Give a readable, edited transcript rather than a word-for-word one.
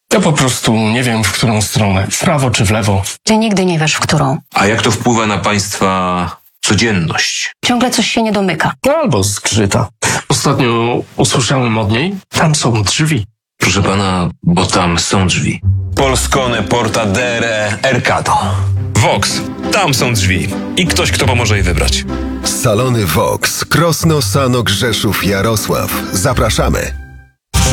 Ja po prostu nie wiem, w którą stronę. W prawo czy w lewo. Ty nigdy nie wiesz, w którą. A jak to wpływa na państwa codzienność? Ciągle coś się nie domyka. Albo zgrzyta. Ostatnio usłyszałem od niej, tam są drzwi. Proszę pana, bo tam są drzwi. Polskone Portadere Ercado. Vox. Tam są drzwi. I ktoś, kto pomoże je wybrać. Salony Vox, Krosno, Sanok, Rzeszów, Jarosław. Zapraszamy.